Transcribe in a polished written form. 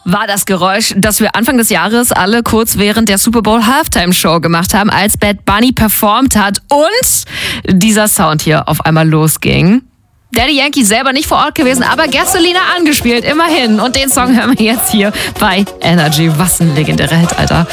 war das Geräusch, das wir Anfang des Jahres alle kurz während der Super Bowl Halftime Show gemacht haben, als Bad Bunny performt hat und dieser Sound hier auf einmal losging. Daddy Yankee selber nicht vor Ort gewesen, aber Gasolina angespielt, immerhin. Und den Song hören wir jetzt hier bei Energy. Was ein legendärer Hit, Alter.